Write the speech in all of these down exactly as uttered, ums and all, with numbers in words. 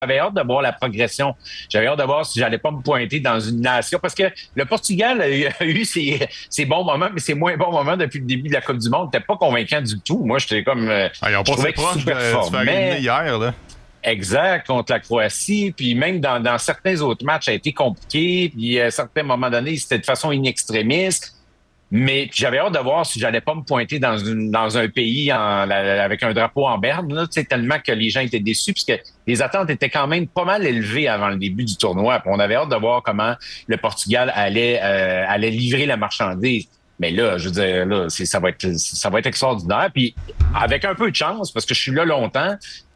J'avais hâte de voir la progression. J'avais hâte de voir si j'allais pas me pointer dans une nation. Parce que le Portugal a eu, a eu ses, ses bons moments, mais ses moins bons moments depuis le début de la Coupe du Monde. C'était pas convaincant du tout. Moi, j'étais comme... Euh, ah, ils ont pas fait proche de se faire éliminer hier, là. Exact, contre la Croatie. Puis même dans, dans certains autres matchs, ça a été compliqué. Puis à certains moments donnés, c'était de façon in-extremis. Mais j'avais hâte de voir si j'allais pas me pointer dans une dans un pays en, la, avec un drapeau en berne, là, tellement que les gens étaient déçus, puisque les attentes étaient quand même pas mal élevées avant le début du tournoi. Puis on avait hâte de voir comment le Portugal allait euh, allait livrer la marchandise. Mais là, je veux dire, là, c'est, ça va être ça va être extraordinaire. Puis avec un peu de chance, parce que je suis là longtemps,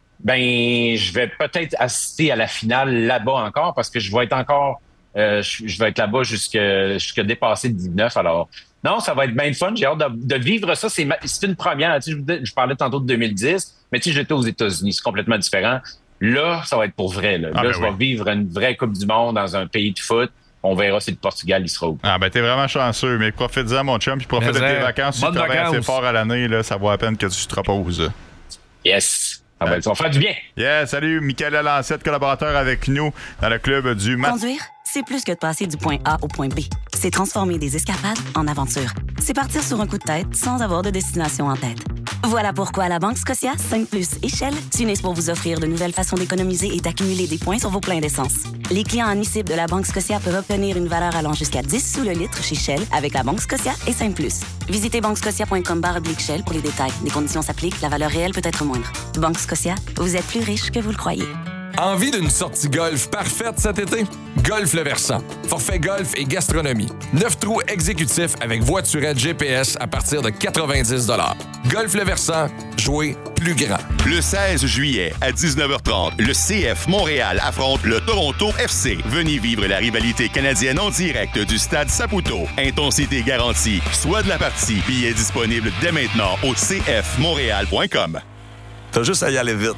ben je vais peut-être assister à la finale là-bas encore, parce que je vais être encore euh, je, je vais être là-bas jusqu'à jusqu'à dépasser le dix-neuf. Alors non, ça va être bien fun. J'ai hâte de, de vivre ça. C'est, c'est une première. Tu sais, je, je parlais tantôt de deux mille dix, mais tu sais, j'étais aux États-Unis. C'est complètement différent. Là, ça va être pour vrai. Là, ah, là ben je oui. vais vivre une vraie Coupe du Monde dans un pays de foot. On verra si le Portugal, il sera où. Ah, ben, t'es vraiment chanceux. Mais profite-en, mon chum, puis profite mais de tes vacances. Si tu travailles assez fort à l'année, là, ça vaut la peine que tu te reposes. Yes. Ça va, ça va faire du bien. Yeah, salut, Michael Lancette, collaborateur avec nous dans le club du Mat. Conduire, c'est plus que de passer du point A au point B. C'est transformer des escapades en aventures. C'est partir sur un coup de tête sans avoir de destination en tête. Voilà pourquoi à la Banque Scotia, cinq plus et Shell s'unissent pour vous offrir de nouvelles façons d'économiser et d'accumuler des points sur vos pleins d'essence. Les clients admissibles de la Banque Scotia peuvent obtenir une valeur allant jusqu'à dix sous le litre chez Shell avec la Banque Scotia et cinq plus. Visitez banquescotia point com barre oblique Shell pour les détails. Les conditions s'appliquent, la valeur réelle peut être moindre. Banque Scotia, vous êtes plus riche que vous le croyez. Envie d'une sortie golf parfaite cet été? Golf Le Versant. Forfait golf et gastronomie. Neuf trous exécutifs avec voiturette G P S à partir de quatre-vingt-dix dollars. Golf Le Versant, jouer plus grand. Le seize juillet à dix-neuf heures trente, le C F Montréal affronte le Toronto F C. Venez vivre la rivalité canadienne en direct du stade Saputo. Intensité garantie. Soit de la partie. Billets disponibles dès maintenant au c f montréal point com. T'as juste à y aller vite.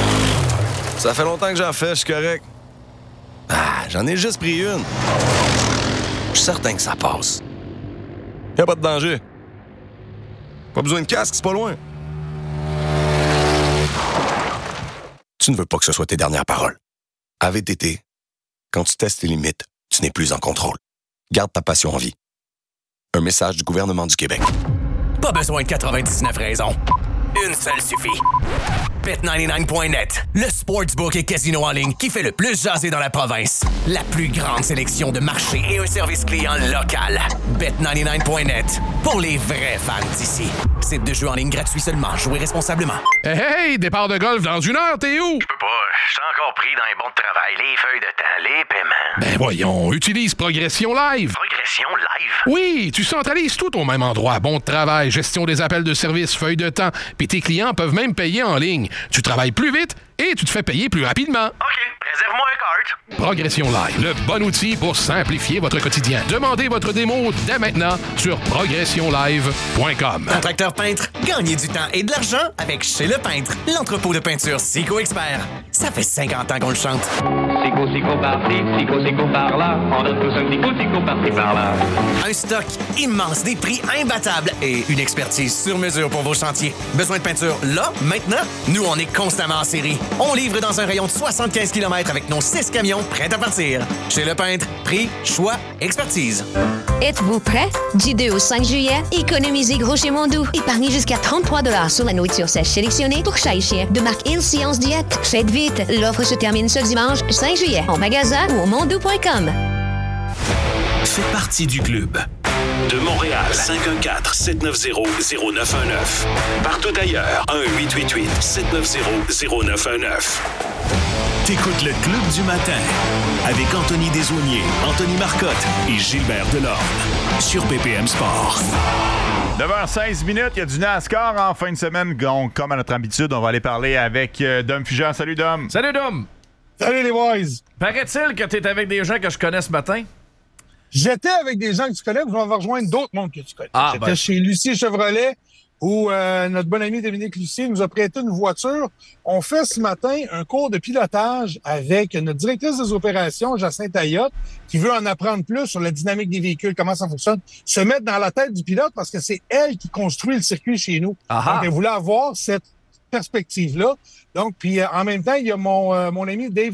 Ça fait longtemps que j'en fais, je suis correct. Ah, j'en ai juste pris une. Je suis certain que ça passe. Y'a pas de danger. Pas besoin de casque, c'est pas loin. Tu ne veux pas que ce soit tes dernières paroles. A V T T, quand tu testes tes limites, tu n'es plus en contrôle. Garde ta passion en vie. Un message du gouvernement du Québec. Pas besoin de quatre-vingt-dix-neuf raisons. Une seule suffit. bet quatre-vingt-dix-neuf point net, le sportsbook et casino en ligne qui fait le plus jaser dans la province. La plus grande sélection de marchés et un service client local. bet quatre-vingt-dix-neuf point net, pour les vrais fans d'ici. Site de jeu en ligne gratuit seulement. Jouez responsablement. Hey, hey, départ de golf dans une heure, t'es où? Je peux pas, je suis encore pris dans les bons de travail, les feuilles de temps, les paiements. Ben voyons, utilise Progression Live. Progression Live? Oui, tu centralises tout au même endroit. Bon de travail, gestion des appels de service, feuilles de temps, puis tes clients peuvent même payer en ligne. Tu travailles plus vite et tu te fais payer plus rapidement. OK, réserve-moi un cart. Progression Live, le bon outil pour simplifier votre quotidien. Demandez votre démo dès maintenant sur progression live point com. Contracteur peintre, gagnez du temps et de l'argent avec Chez Le Peintre, l'entrepôt de peinture Sico Expert. Ça fait cinquante ans qu'on le chante. Sico, Sico par-ci, Sico, Sico par-là. On donne tous un Sico, Sico par-ci, par-là. Un stock immense, des prix imbattables et une expertise sur mesure pour vos chantiers. Besoin de peinture là, maintenant? Nous, on est constamment en série. On livre dans un rayon de soixante-quinze kilomètres avec nos six camions prêts à partir. Chez Le Peintre, prix, choix, expertise. Êtes-vous prêts? Du deux au cinq juillet, économisez gros chez Mondou. Épargnez jusqu'à trente-trois dollars sur la nourriture sèche sélectionnée pour chat et chien de marque Il Science Diète. Faites vite, l'offre se termine ce dimanche cinq juillet en magasin ou au mondou point com. Faites partie du club. De Montréal, cinq un quatre, sept neuf zéro, zéro neuf un neuf. Partout ailleurs, un huit huit huit, sept neuf zéro, zéro neuf un neuf. T'écoutes le Club du matin avec Anthony Desaulniers, Anthony Marcotte et Gilbert Delorme sur B P M Sport. neuf heures seize minutes, il y a du NASCAR en fin de semaine. Donc, comme à notre habitude, on va aller parler avec euh, Dom Fugère. Salut, Dom. Salut, Dom. Salut, les boys. Paraît-il que t'es avec des gens que je connais ce matin? J'étais avec des gens que tu connais, vous m'avez rejoindre d'autres mondes que tu connais. Ah, J'étais ben. chez Lucie Chevrolet, où euh, notre bon ami Dominique Lucier nous a prêté une voiture. On fait ce matin un cours de pilotage avec notre directrice des opérations, Jacinthe Ayotte, qui veut en apprendre plus sur la dynamique des véhicules, comment ça fonctionne, se mettre dans la tête du pilote parce que c'est elle qui construit le circuit chez nous. Aha. Donc, elle voulait avoir cette perspective-là. Donc, puis euh, en même temps, il y a mon, euh, mon ami Dave